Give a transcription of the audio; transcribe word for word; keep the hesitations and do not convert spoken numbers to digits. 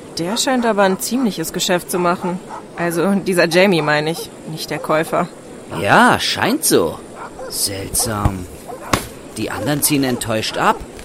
Der scheint aber ein ziemliches Geschäft zu machen. Also dieser Jamie meine ich, nicht der Käufer. Ja, scheint so. Seltsam. Die anderen ziehen enttäuscht ab.